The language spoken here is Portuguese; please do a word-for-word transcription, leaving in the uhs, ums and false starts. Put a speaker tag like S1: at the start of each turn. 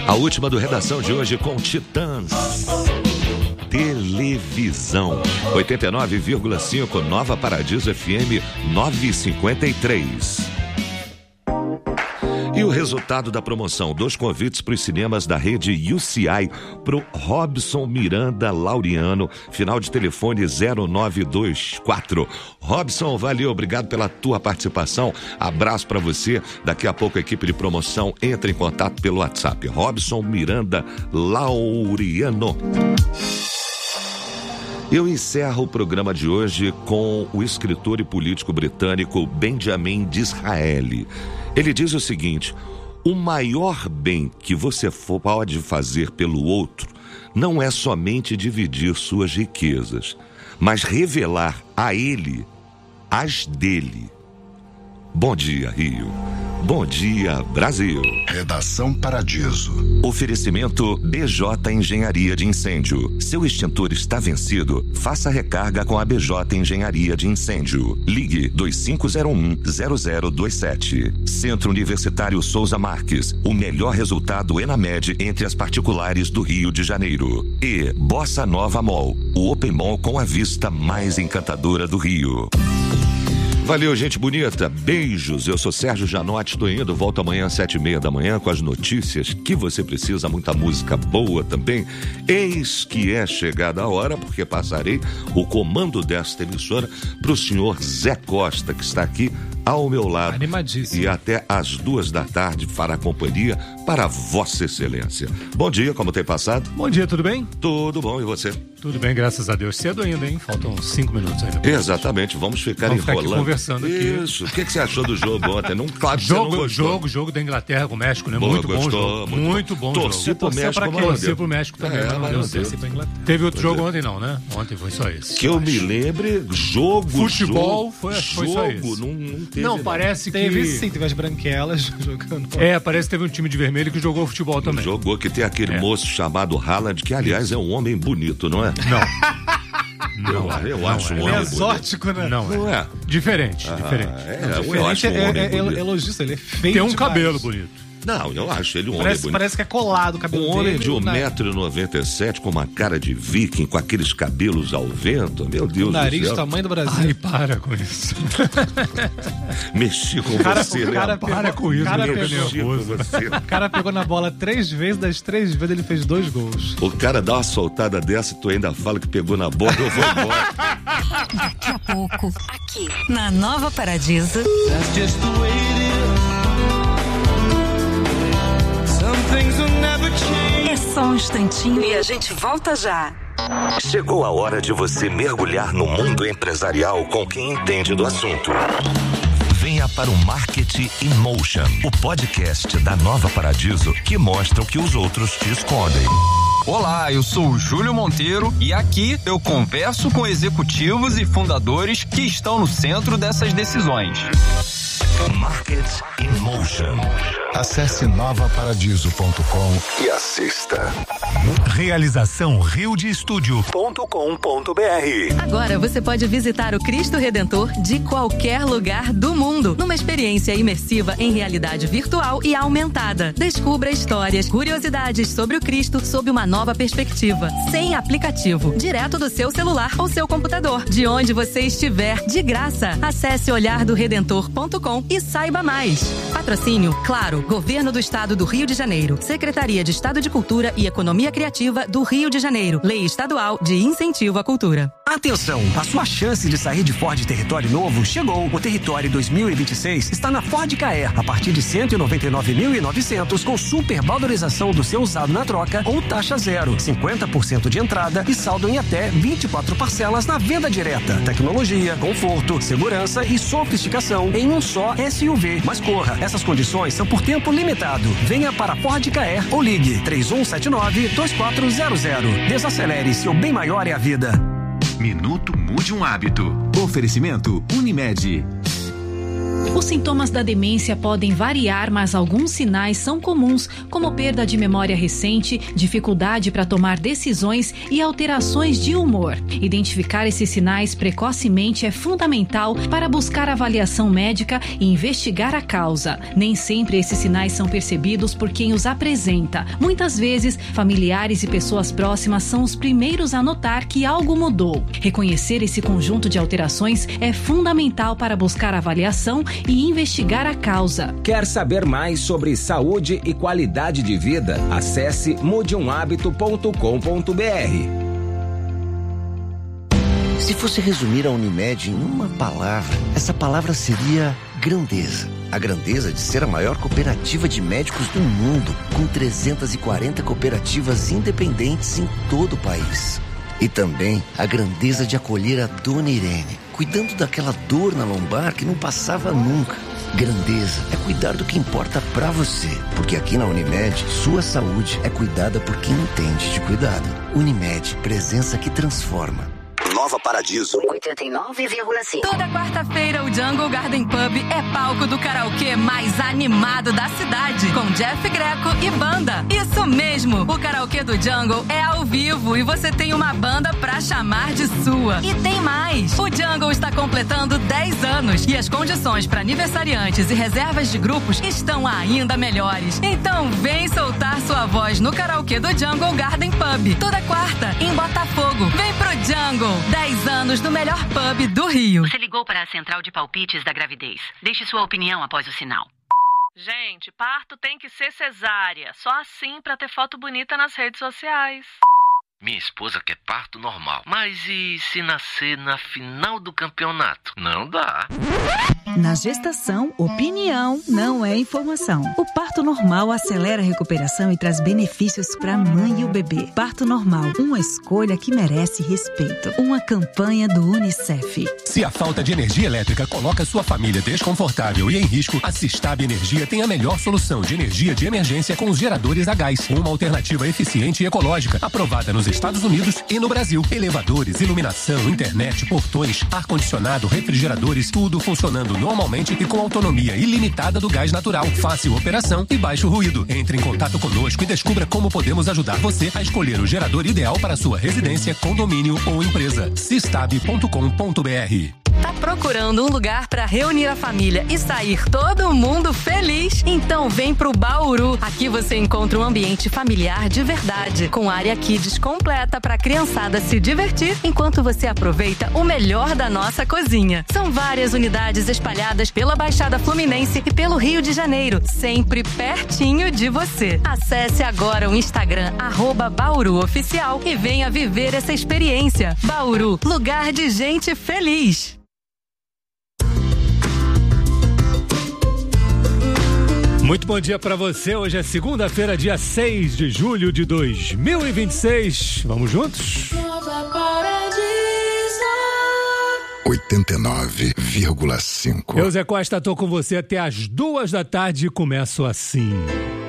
S1: A última do Redação de hoje com Titãs. Televisão. oitenta e nove vírgula cinco, Nova Paradiso F M novecentos e cinquenta e três. E o resultado da promoção, dois convites para os cinemas da rede U C I para o Robson Miranda Laureano, final de telefone zero nove dois quatro. Robson, valeu, obrigado pela tua participação, abraço para você. Daqui a pouco a equipe de promoção entra em contato pelo WhatsApp. Robson Miranda Laureano. Eu encerro o programa de hoje com o escritor e político britânico Benjamin Disraeli. Ele diz o seguinte: o maior bem que você pode fazer pelo outro não é somente dividir suas riquezas, mas revelar a ele as dele. Bom dia, Rio. Bom dia, Brasil.
S2: Redação Paradiso.
S1: Oferecimento B J Engenharia de Incêndio. Seu extintor está vencido? Faça recarga com a B J Engenharia de Incêndio. Ligue dois cinco zero um zero zero dois sete. Centro Universitário Souza Marques. O melhor resultado ENAMED entre as particulares do Rio de Janeiro. E Bossa Nova Mall. O Open Mall com a vista mais encantadora do Rio. Valeu, gente bonita. Beijos. Eu sou Sérgio Janotti, tô indo. Volto amanhã às sete e meia da manhã com as notícias que você precisa. Muita música boa também. Eis que é chegada a hora, porque passarei o comando desta emissora pro senhor Zé Costa, que está aqui ao meu lado.
S3: Animadíssimo.
S1: E até às duas da tarde fará companhia para Vossa Excelência. Bom dia, como tem passado?
S3: Bom dia, tudo bem?
S1: Tudo bom, e você?
S3: Tudo bem, graças a Deus. Cedo ainda, hein? Faltam cinco minutos ainda.
S1: Exatamente, vamos ficar
S3: vamos
S1: enrolando.
S3: Ficar aqui conversando aqui.
S1: Isso, o que, que você achou do jogo ontem? Não, claro que
S3: jogo,
S1: você não gostou.
S3: Jogo, jogo da Inglaterra com o México, né?
S1: Boa,
S3: muito
S1: gostou,
S3: bom jogo.
S1: Muito,
S3: muito bom, bom
S1: Torci
S3: jogo.
S1: pro México,
S3: pra quê? Torci pro México também,
S1: é,
S3: mas não deu. Teve outro jogo ontem não, né? Ontem foi só esse.
S1: Que eu, eu me lembre, jogo,
S3: Futebol
S1: jogo,
S3: foi, foi só esse.
S1: Não, não teve.
S3: Não, parece que...
S4: Teve sim, teve as branquelas jogando.
S3: É, parece que teve um time de vermelho que jogou futebol também.
S1: Jogou, que tem aquele
S3: é.
S1: moço chamado Haaland, que aliás é um homem bonito, não é?
S3: Não.
S1: Não, eu, eu
S3: não
S1: acho
S3: é.
S1: um homem
S4: Ele é exótico,
S1: bonito.
S4: né?
S3: Não,
S1: não é.
S3: Diferente,
S1: ah,
S3: diferente.
S1: É,
S4: não,
S1: eu
S4: diferente
S1: acho um
S4: é,
S1: homem
S4: é,
S1: bonito.
S4: é elogista, ele é feio
S3: Tem um
S4: demais.
S3: cabelo bonito.
S1: Não, eu acho ele um
S4: Parece,
S1: homem bonito.
S4: parece que é colado o cabelo
S1: Um homem
S4: dele.
S1: de um metro e noventa e sete com uma cara de viking, com aqueles cabelos ao vento, meu Deus
S4: o nariz
S1: do céu.
S4: tamanho do Brasil.
S3: Ai, para com isso.
S1: Mexi com
S4: cara,
S1: você,
S4: o cara
S1: né?
S4: pegou,
S3: Para com isso,
S4: cara
S3: me
S4: pegou,
S1: Mexi com você.
S4: O cara pegou na bola três vezes, das três vezes ele fez dois gols.
S1: O cara dá uma soltada dessa e tu ainda fala que pegou na bola, eu vou embora.
S5: Daqui a pouco, aqui na Nova Paradiso.
S6: That's just the way it is.
S5: É só um instantinho e a gente volta já.
S1: Chegou a hora de você mergulhar no mundo empresarial com quem entende do assunto. Venha para o Marketing in Motion, o podcast da Nova Paradiso que mostra o que os outros te escondem.
S7: Olá, eu sou o Júlio Monteiro e aqui eu converso com executivos e fundadores que estão no centro dessas decisões.
S1: Market in Motion.
S2: Acesse nova paradiso ponto com
S1: e assista.
S8: Realização rio de estúdio ponto com ponto br.
S5: Agora você pode visitar o Cristo Redentor de qualquer lugar do mundo, numa experiência imersiva em realidade virtual e aumentada. Descubra histórias, curiosidades sobre o Cristo sob uma nova perspectiva, sem aplicativo, direto do seu celular ou seu computador, de onde você estiver, de graça. Acesse olhar do redentor ponto com e saiba mais. Patrocínio, claro, Governo do Estado do Rio de Janeiro, Secretaria de Estado de Cultura e Economia Criativa do Rio de Janeiro, Lei Estadual de Incentivo à Cultura.
S8: Atenção, a sua chance de sair de Ford Território novo chegou. O Território dois mil e vinte e seis está na Ford Ka Er, a partir de cento e noventa e nove mil e novecentos, com super valorização do seu usado na troca ou taxa zero, cinquenta por cento de entrada e saldo em até vinte e quatro parcelas na venda direta. Tecnologia, conforto, segurança e sofisticação em um só S U V. Mas corra, essas condições são por tempo limitado. Venha para Ford Ka Er ou ligue três um sete nove, dois quatro zero zero. Desacelere, seu bem maior é a vida.
S9: Minuto Mude um Hábito. Oferecimento Unimed. Os sintomas da demência podem variar, mas alguns sinais são comuns, como perda de memória recente, dificuldade para tomar decisões e alterações de humor. Identificar esses sinais precocemente é fundamental para buscar avaliação médica e investigar a causa. Nem sempre esses sinais são percebidos por quem os apresenta. Muitas vezes, familiares e pessoas próximas são os primeiros a notar que algo mudou. Reconhecer esse conjunto de alterações é fundamental para buscar avaliação e investigar a causa.
S10: Quer saber mais sobre saúde e qualidade de vida? Acesse mude um hábito ponto com ponto b r.
S11: Se fosse resumir a Unimed em uma palavra, essa palavra seria grandeza. A grandeza de ser a maior cooperativa de médicos do mundo, com trezentas e quarenta cooperativas independentes em todo o país. E também a grandeza de acolher a Dona Irene, cuidando daquela dor na lombar que não passava nunca. Grandeza é cuidar do que importa pra você, porque aqui na Unimed, sua saúde é cuidada por quem entende de cuidado. Unimed, presença que transforma.
S12: Nova Paradiso
S5: oitenta e nove vírgula cinco. Toda quarta-feira o Jungle Garden Pub é palco do karaokê mais animado da cidade, com Jeff Greco e banda. Isso mesmo, o karaokê do Jungle é ao vivo e você tem uma banda pra chamar de sua. E tem mais, o Jungle está completando dez anos e as condições para aniversariantes e reservas de grupos estão ainda melhores. Então vem soltar sua voz no karaokê do Jungle Garden Pub, toda quarta, em Botafogo. Vem pro Jungle, dez anos do melhor pub do Rio.
S13: Você ligou para a central de palpites da gravidez. Deixe sua opinião após o sinal.
S14: Gente, parto tem que ser cesárea. Só assim pra ter foto bonita nas redes sociais.
S15: Minha esposa quer parto normal. Mas e se nascer na final do campeonato? Não dá.
S16: Na gestação, opinião não é informação. O parto normal acelera a recuperação e traz benefícios para a mãe e o bebê. Parto normal, uma escolha que merece respeito. Uma campanha do Unicef.
S17: Se a falta de energia elétrica coloca sua família desconfortável e em risco, a Sistab Energia tem a melhor solução de energia de emergência com os geradores a gás. Uma alternativa eficiente e ecológica, aprovada nos Estados Unidos e no Brasil. Elevadores, iluminação, internet, portões, ar-condicionado, refrigeradores, tudo funcionando normalmente e com autonomia ilimitada do gás natural. Fácil operação e baixo ruído. Entre em contato conosco e descubra como podemos ajudar você a escolher o gerador ideal para sua residência, condomínio ou empresa. sistab ponto com ponto b r.
S5: Tá procurando um lugar para reunir a família e sair todo mundo feliz? Então vem pro Bauru. Aqui você encontra um ambiente familiar de verdade, com área kids completa para a criançada se divertir enquanto você aproveita o melhor da nossa cozinha. São várias unidades espalhadas pela Baixada Fluminense e pelo Rio de Janeiro, sempre pertinho de você. Acesse agora o Instagram arroba Bauru Oficial e venha viver essa experiência. Bauru, lugar de gente feliz.
S3: Muito bom dia pra você. Hoje é segunda-feira, dia seis de julho de dois mil e vinte e seis. Vamos juntos?
S2: Nova Paradiso oitenta e nove vírgula cinco.
S3: Eu, Zé Costa, tô com você até as duas da tarde e começo assim.